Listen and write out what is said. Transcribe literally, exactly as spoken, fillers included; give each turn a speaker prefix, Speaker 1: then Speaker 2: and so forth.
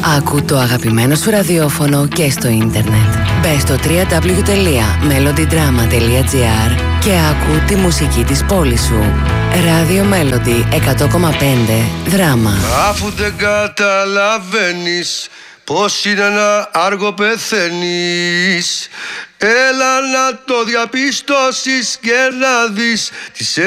Speaker 1: Άκου το αγαπημένο σου ραδιόφωνο και στο ίντερνετ. Μπες στο double-u double-u double-u τελεία melody drama τελεία gr και άκου τη μουσική της πόλης σου. Ράδιο Μέλοντι εκατό κόμμα πέντε Δράμα.
Speaker 2: Αφού δεν καταλαβαίνεις πως είναι να άργο πεθαίνεις, έλα να το διαπιστώσεις και να δεις τι σε